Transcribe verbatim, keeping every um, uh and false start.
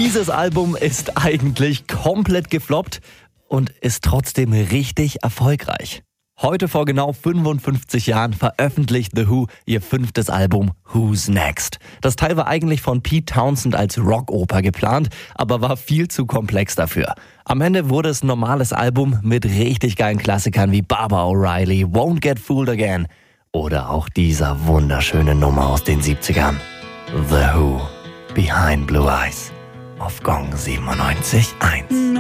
Dieses Album ist eigentlich komplett gefloppt und ist trotzdem richtig erfolgreich. Heute vor genau fünfundfünfzig Jahren veröffentlicht The Who ihr fünftes Album Who's Next. Das Teil war eigentlich von Pete Townshend als Rockoper geplant, aber war viel zu komplex dafür. Am Ende wurde es ein normales Album mit richtig geilen Klassikern wie Baba O'Reilly, Won't Get Fooled Again oder auch dieser wunderschöne Nummer aus den siebzigern. The Who, Behind Blue Eyes auf Gong siebenundneunzig Komma eins.